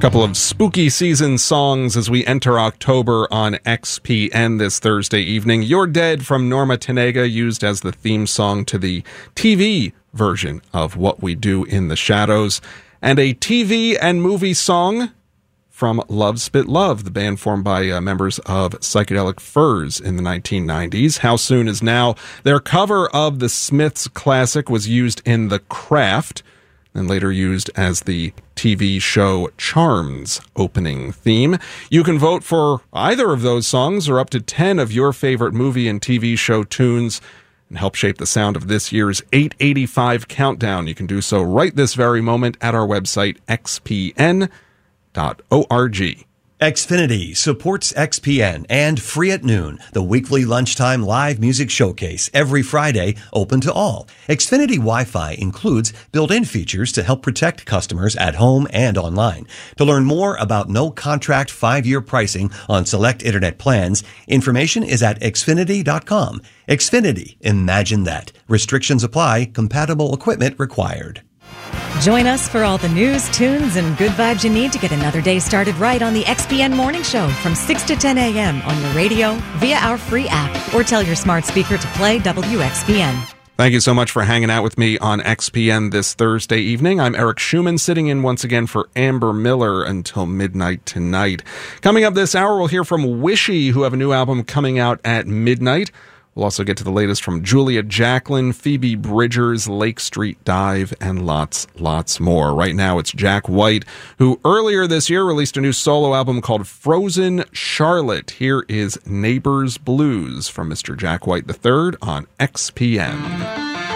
Couple of spooky season songs as we enter October on XPN this Thursday evening. You're Dead from Norma Tanega, used as the theme song to the TV version of What We Do in the Shadows. And a TV and movie song from Love Spit Love, the band formed by members of Psychedelic Furs in the 1990s. How Soon Is Now. Their cover of the Smiths classic was used in The Craft, and later used as the TV show Charm's opening theme. You can vote for either of those songs or up to 10 of your favorite movie and TV show tunes and help shape the sound of this year's 885 countdown. You can do so right this very moment at our website, xpn.org. Xfinity supports XPN and Free at Noon, the weekly lunchtime live music showcase every Friday, open to all. Xfinity Wi-Fi includes built-in features to help protect customers at home and online. To learn more about no-contract 5-year pricing on select internet plans, information is at xfinity.com. Xfinity, imagine that. Restrictions apply. Compatible equipment required. Join us for all the news, tunes, and good vibes you need to get another day started right on the XPN Morning Show from 6 to 10 a.m. on your radio, via our free app, or tell your smart speaker to play WXPN. Thank you so much for hanging out with me on XPN this Thursday evening. I'm Eric Schumann, sitting in once again for Amber Miller until midnight tonight. Coming up this hour, we'll hear from Wishy, who have a new album coming out at midnight. We'll also get to the latest from Julia Jacklin, Phoebe Bridgers, Lake Street Dive, and lots more. Right now, it's Jack White, who earlier this year released a new solo album called Frozen Charlotte. Here is Neighbors Blues from Mr. Jack White III on XPN.